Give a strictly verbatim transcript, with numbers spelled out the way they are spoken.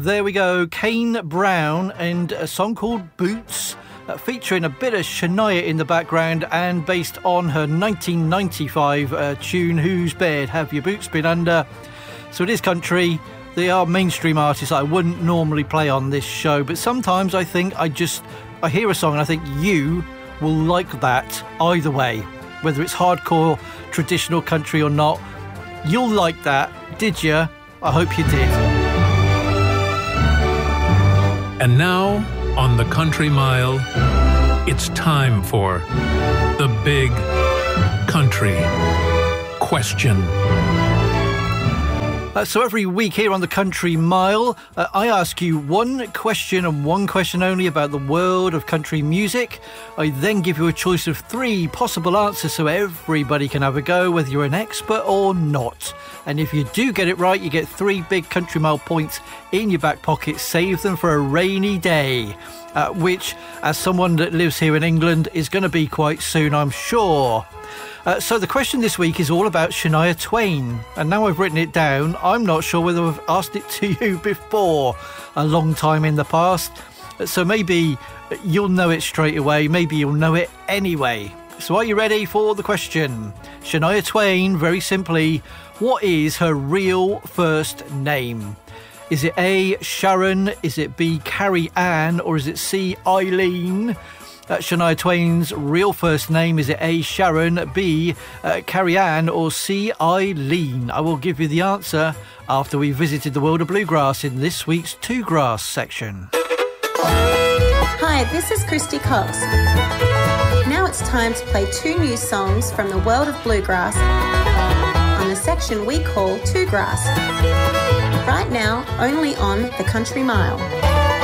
there we go. Kane Brown and a song called Boots, uh, featuring a bit of Shania in the background and based on her nineteen ninety-five uh, tune, Whose Bed Have Your Boots Been Under? So it is country. They are mainstream artists I wouldn't normally play on this show, but sometimes I think I just, I hear a song and I think you will like that either way. Whether it's hardcore, traditional country or not, you'll like that. Did you? I hope you did. And now, on the Country Mile, it's time for the Big Country Question. Uh, so every week here on the Country Mile, uh, I ask you one question and one question only about the world of country music. I then give you a choice of three possible answers so everybody can have a go, whether you're an expert or not. And if you do get it right, you get three big Country Mile points in your back pocket. Save them for a rainy day, uh, which, as someone that lives here in England, is going to be quite soon, I'm sure. Uh, so the question this week is all about Shania Twain, and now I've written it down, I'm not sure whether I've asked it to you before, a long time in the past, so maybe you'll know it straight away, maybe you'll know it anyway. So are you ready for the question? Shania Twain, very simply, what is her real first name? Is it A, Sharon, is it B, Carrie Ann, or is it C, Eileen? Uh, Shania Twain's real first name, is it A, Sharon, B, uh, Carrie Ann, or C, Eileen? I will give you the answer after we visited the world of bluegrass in this week's Two Grass section. Hi, this is Christy Cox. Now it's time to play two new songs from the world of bluegrass on the section we call Two Grass. Right now, only on the Country Mile.